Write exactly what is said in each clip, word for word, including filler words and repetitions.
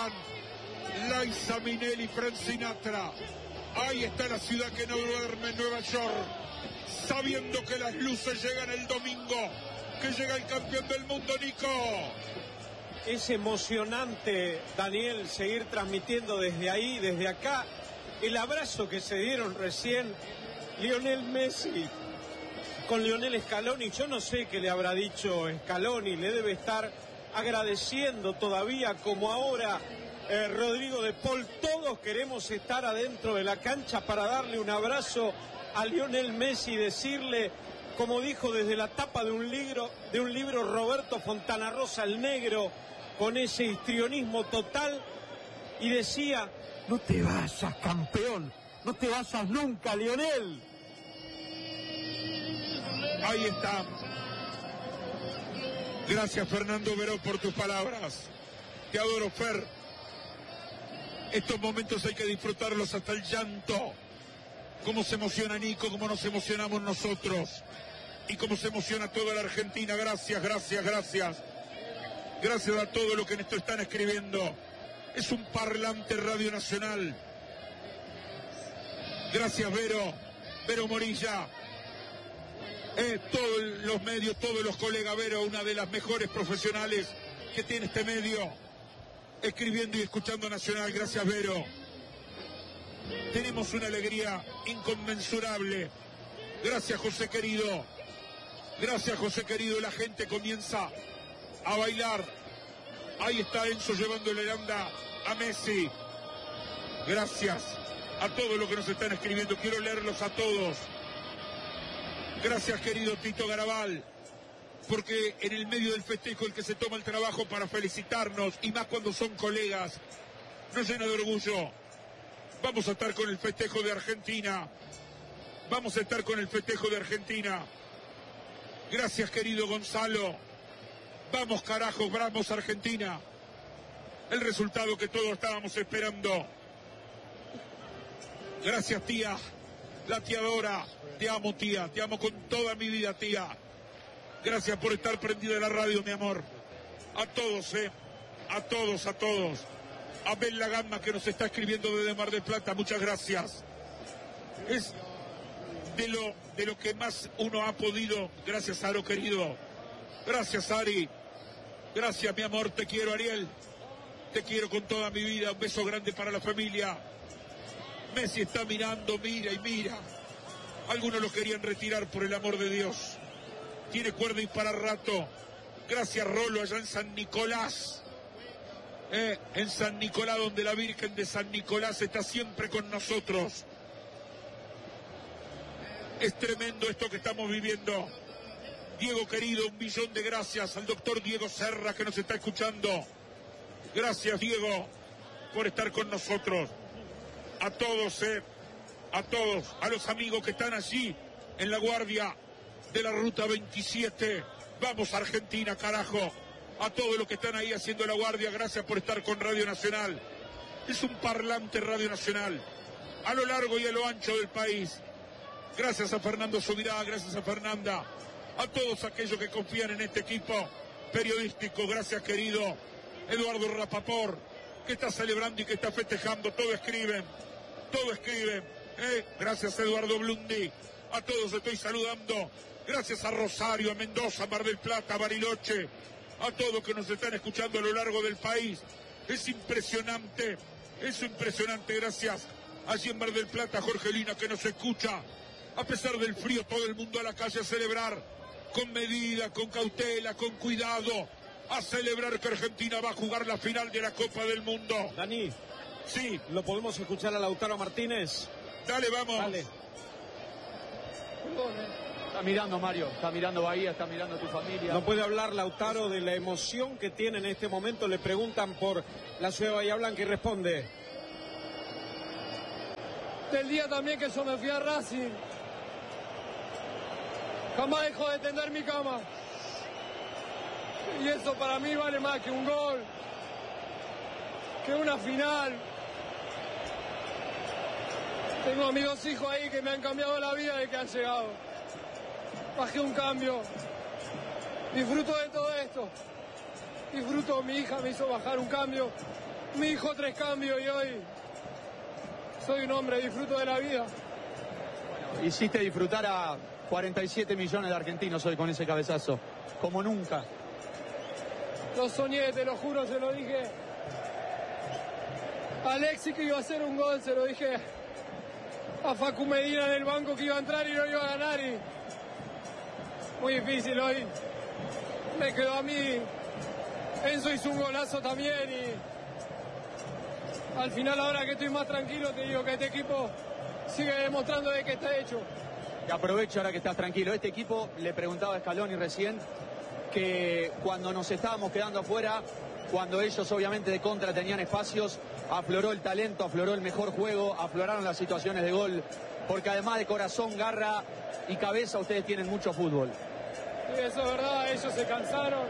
están Liza Minnelli, Frank Sinatra. Ahí está la ciudad que no duerme, Nueva York, sabiendo que las luces llegan el domingo, que llega el campeón del mundo, Nico. Es emocionante, Daniel, seguir transmitiendo desde ahí, desde acá. El abrazo que se dieron recién Lionel Messi con Lionel Scaloni. Yo no sé qué le habrá dicho Scaloni, le debe estar agradeciendo todavía, como ahora eh, Rodrigo de Paul. Todos queremos estar adentro de la cancha para darle un abrazo a Lionel Messi y decirle, como dijo desde la tapa de un libro, de un libro Roberto Fontana Rosa, el negro, con ese histrionismo total, y decía: no te vayas, campeón, no te vayas nunca, Lionel. Ahí está. Gracias, Fernando Veró, por tus palabras. Te adoro, Fer. Estos momentos hay que disfrutarlos hasta el llanto. Cómo se emociona Nico, cómo nos emocionamos nosotros. Y cómo se emociona toda la Argentina. Gracias, gracias, gracias. Gracias a todo lo que esto están escribiendo. Es un parlante Radio Nacional. Gracias, Vero. Vero Morilla. Eh, todos los medios, todos los colegas. Vero, una de las mejores profesionales que tiene este medio, escribiendo y escuchando Nacional. Gracias, Vero. Tenemos una alegría inconmensurable. Gracias, José querido. Gracias, José querido. La gente comienza a bailar. Ahí está Enzo llevándole la onda a Messi. Gracias a todos los que nos están escribiendo. Quiero leerlos a todos. Gracias, querido Tito Garabal, porque en el medio del festejo el que se toma el trabajo para felicitarnos, y más cuando son colegas, nos llena de orgullo. Vamos a estar con el festejo de Argentina. Vamos a estar con el festejo de Argentina. Gracias, querido Gonzalo. Vamos, carajo, vamos, Argentina. El resultado que todos estábamos esperando. Gracias, tía. La tía Dora. Te amo, tía. Te amo con toda mi vida, tía. Gracias por estar prendida a la radio, mi amor. A todos, eh. A todos, a todos. A Ben La Gama, que nos está escribiendo desde Mar del Plata. Muchas gracias. Es de lo, de lo que más uno ha podido. Gracias, Aro, querido. Gracias, Ari. Gracias, mi amor. Te quiero, Ariel. Te quiero con toda mi vida. Un beso grande para la familia. Messi está mirando, mira y mira. Algunos lo querían retirar, por el amor de Dios. Tiene cuerda y para rato. Gracias, Rolo, allá en San Nicolás. Eh, en San Nicolás, donde la Virgen de San Nicolás está siempre con nosotros. Es tremendo esto que estamos viviendo. Diego querido, un millón de gracias al doctor Diego Serra, que nos está escuchando. Gracias, Diego, por estar con nosotros. A todos, eh, a todos, a los amigos que están allí en la guardia de la ruta veintisiete. Vamos, Argentina, carajo. A todos los que están ahí haciendo la guardia, gracias por estar con Radio Nacional. Es un parlante Radio Nacional, a lo largo y a lo ancho del país. Gracias a Fernando Subirá, gracias a Fernanda, a todos aquellos que confían en este equipo periodístico. Gracias, querido Eduardo Rapaport, que está celebrando y que está festejando. Todo escriben, todo escriben. Eh, gracias, Eduardo Blundi. A todos estoy saludando. Gracias a Rosario, a Mendoza, a Mar del Plata, a Bariloche, a todos que nos están escuchando a lo largo del país. Es impresionante, es impresionante. Gracias allí en Mar del Plata, Jorgelina, que nos escucha. A pesar del frío, todo el mundo a la calle a celebrar, con medida, con cautela, con cuidado, a celebrar que Argentina va a jugar la final de la Copa del Mundo. Dani, sí, ¿lo podemos escuchar a Lautaro Martínez? Dale, vamos. Dale. Está mirando, Mario, está mirando Bahía, está mirando tu familia. No puede hablar Lautaro de la emoción que tiene en este momento. Le preguntan por la ciudad de Bahía Blanca y responde: del día también que yo me fui a Racing, jamás dejo de tender mi cama. Y eso para mí vale más que un gol, que una final. Tengo a mis dos hijos ahí que me han cambiado la vida desde que han llegado. Bajé un cambio. Disfruto de todo esto. Disfruto, mi hija me hizo bajar un cambio. mi hijo tres cambios y hoy soy un hombre, disfruto de la vida. Bueno, hiciste disfrutar a cuarenta y siete millones de argentinos hoy con ese cabezazo, como nunca. Lo soñé, te lo juro, se lo dije a Alexis que iba a hacer un gol, se lo dije a Facu Medina en el banco que iba a entrar y no iba a ganar. Y muy difícil hoy. Me quedó a mí. Enzo hizo un golazo también y al final, ahora que estoy más tranquilo, te digo que este equipo sigue demostrando de que está hecho. Y aprovecho ahora que estás tranquilo. Este equipo, le preguntaba a Scaloni recién, que cuando nos estábamos quedando afuera, cuando ellos obviamente de contra tenían espacios, afloró el talento, afloró el mejor juego, afloraron las situaciones de gol, porque además de corazón, garra y cabeza, ustedes tienen mucho fútbol. Sí, eso es verdad, ellos se cansaron.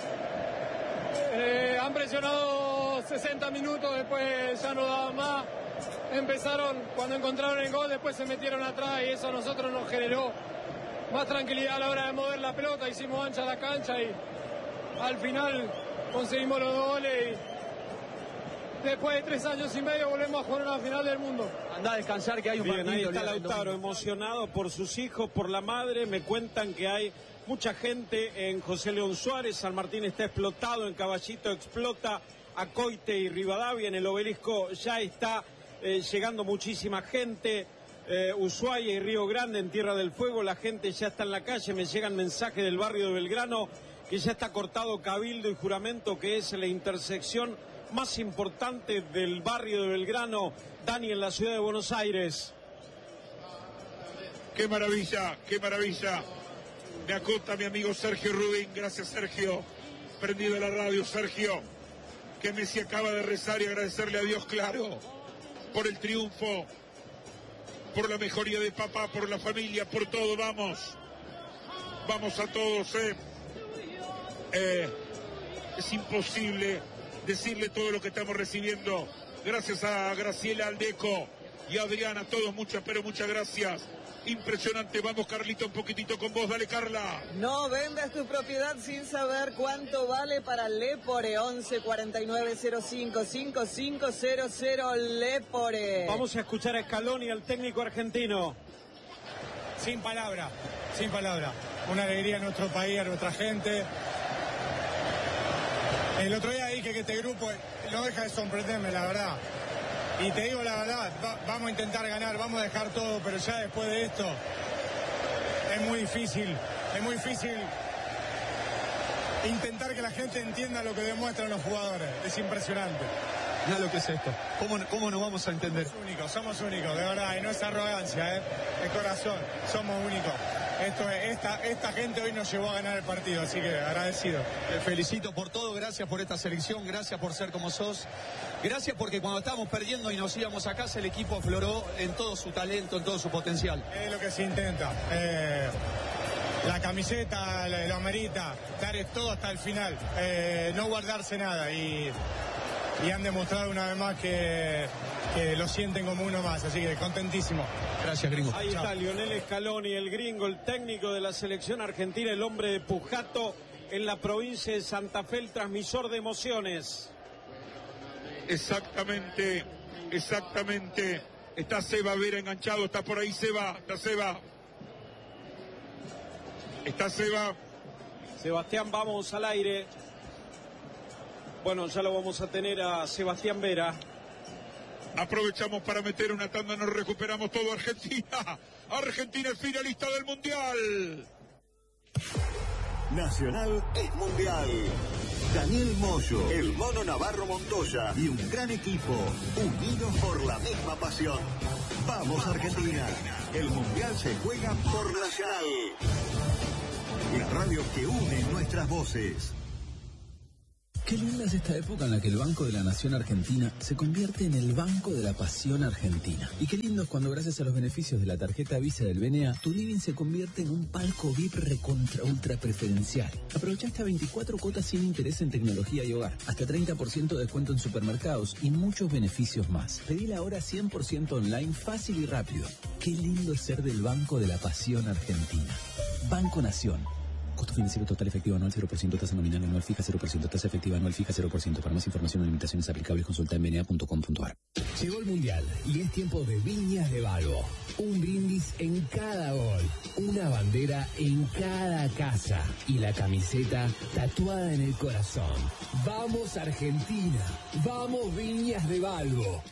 Eh, han presionado sesenta minutos, después ya no daban más. Empezaron, cuando encontraron el gol, después se metieron atrás y eso a nosotros nos generó más tranquilidad a la hora de mover la pelota. Hicimos ancha la cancha y al final conseguimos los dos goles y después de tres años y medio volvemos a jugar una final del mundo. Andá a descansar, que hay un Bien, partido. ahí está Lautaro, emocionado por sus hijos, por la madre. Me cuentan que hay mucha gente en José León Suárez. San Martín está explotado, en Caballito explota, Acoite y Rivadavia. En el Obelisco ya está eh, llegando muchísima gente. Eh, Ushuaia y Río Grande, en Tierra del Fuego, la gente ya está en la calle. Me llegan mensajes del barrio de Belgrano que ya está cortado Cabildo y Juramento, que es la intersección más importante del barrio de Belgrano, Dani, en la ciudad de Buenos Aires. Qué maravilla, qué maravilla. Me acota mi amigo Sergio Rubín. Gracias, Sergio. Prendido la radio, Sergio. Que Messi acaba de rezar y agradecerle a Dios, claro, por el triunfo, por la mejoría de papá, por la familia, por todo. Vamos. Vamos a todos, eh. Eh, es imposible decirle todo lo que estamos recibiendo. Gracias a Graciela Aldeco y a Adriana, a todos, muchas, pero muchas gracias. Impresionante. Vamos, Carlito, un poquitito con vos. Dale, Carla. No vendas tu propiedad sin saber cuánto vale para Lepore. Once cuarenta y nueve cero cinco cinco cinco cero cero Lepore. Vamos a escuchar a Scaloni, al técnico argentino. Sin palabra, sin palabra. Una alegría a nuestro país, a nuestra gente. El otro día dije que este grupo no deja de sorprenderme, la verdad. Y te digo la verdad, va, vamos a intentar ganar, vamos a dejar todo, pero ya después de esto es muy difícil, es muy difícil intentar que la gente entienda lo que demuestran los jugadores. Es impresionante. Mira lo que es esto. ¿Cómo, cómo nos vamos a entender? Somos únicos, somos únicos, de verdad, y no es arrogancia, ¿eh? De corazón, somos únicos. Esto es, esta, esta gente hoy nos llevó a ganar el partido, así que agradecido. Te felicito por todo, gracias por esta selección, gracias por ser como sos. Gracias porque cuando estábamos perdiendo y nos íbamos a casa, el equipo afloró en todo su talento, en todo su potencial. Es lo que se intenta. Eh, la camiseta lo, lo amerita, dar todo hasta el final, eh, no guardarse nada. Y, y han demostrado una vez más que, que lo sienten como uno más, así que contentísimo. Gracias, gringo. Ahí Chao. está Lionel Scaloni, el gringo, el técnico de la selección argentina, el hombre de Pujato en la provincia de Santa Fe, el transmisor de emociones. Exactamente, exactamente. Está Seba Vera enganchado, está por ahí Seba, está Seba. Está Seba. Sebastián, vamos al aire. Bueno, ya lo vamos a tener a Sebastián Vera. Aprovechamos para meter una tanda, nos recuperamos todo. Argentina, Argentina es finalista del Mundial. Nacional es mundial. Daniel Moyo, el Mono Navarro Montoya y un gran equipo, unidos por la misma pasión. Vamos Argentina, el mundial se juega por Nacional. La radio que une nuestras voces. Qué linda es esta época en la que el Banco de la Nación Argentina se convierte en el Banco de la Pasión Argentina. Y qué lindo es cuando gracias a los beneficios de la tarjeta Visa del B N A, tu living se convierte en un palco V I P recontra ultra preferencial. Aprovecha hasta veinticuatro cuotas sin interés en tecnología y hogar, hasta treinta por ciento de descuento en supermercados y muchos beneficios más. Pedila ahora cien por ciento online, fácil y rápido. Qué lindo es ser del Banco de la Pasión Argentina. Banco Nación. Costo financiero total efectivo anual cero por ciento, tasa nominal anual fija cero por ciento, tasa efectiva anual fija cero por ciento. Para más información o limitaciones aplicables consulta en b n a punto com punto a r. Llegó el Mundial y es tiempo de Viñas de Balbo. Un brindis en cada gol, una bandera en cada casa y la camiseta tatuada en el corazón. ¡Vamos Argentina! ¡Vamos Viñas de Balbo!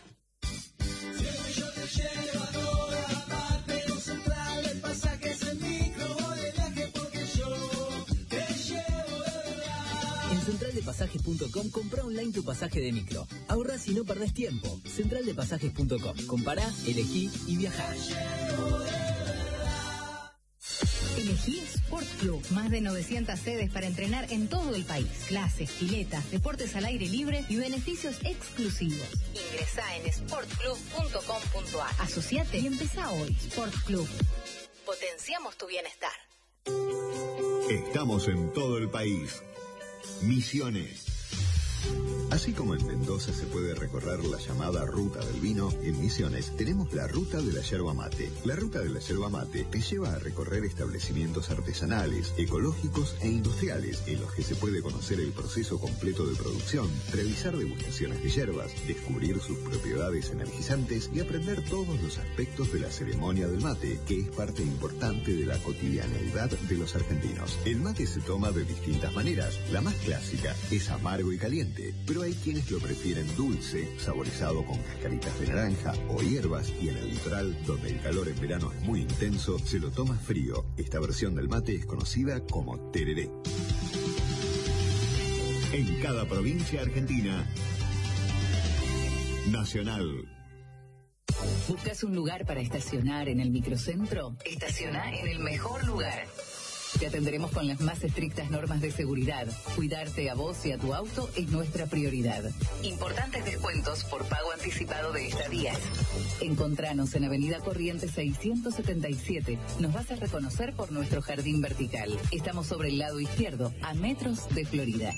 En central de pasajes punto com compra online tu pasaje de micro. Ahorrás y no perdés tiempo. central de pasajes punto com. Compará, elegí y viajá. Elegí Sport Club. Más de novecientas sedes para entrenar en todo el país. Clases, piletas, deportes al aire libre y beneficios exclusivos. Ingresá en sport club punto com punto a r. Asociate y empezá hoy. Sport Club. Potenciamos tu bienestar. Estamos en todo el país. Misiones. Así como en Mendoza se puede recorrer la llamada Ruta del Vino, en Misiones tenemos la Ruta de la Yerba Mate. La Ruta de la Yerba Mate te lleva a recorrer establecimientos artesanales, ecológicos e industriales, en los que se puede conocer el proceso completo de producción, realizar degustaciones de hierbas, descubrir sus propiedades energizantes y aprender todos los aspectos de la ceremonia del mate, que es parte importante de la cotidianeidad de los argentinos. El mate se toma de distintas maneras. La más clásica es amargo y caliente, pero hay quienes lo prefieren dulce, saborizado con cascaritas de naranja o hierbas, y en el litoral, donde el calor en verano es muy intenso, se lo toma frío. Esta versión del mate es conocida como tereré. En cada provincia argentina, Nacional. ¿Buscas un lugar para estacionar en el microcentro? Estaciona en el mejor lugar. Te atenderemos con las más estrictas normas de seguridad. Cuidarte a vos y a tu auto es nuestra prioridad. Importantes descuentos por pago anticipado de estadías. Encontranos en Avenida Corrientes seiscientos setenta y siete. Nos vas a reconocer por nuestro jardín vertical. Estamos sobre el lado izquierdo, a metros de Florida.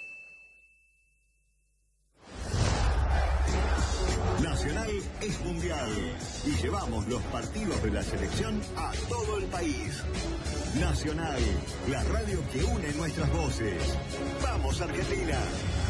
Nacional es mundial y llevamos los partidos de la selección a todo el país. Nacional, la radio que une nuestras voces. ¡Vamos, Argentina!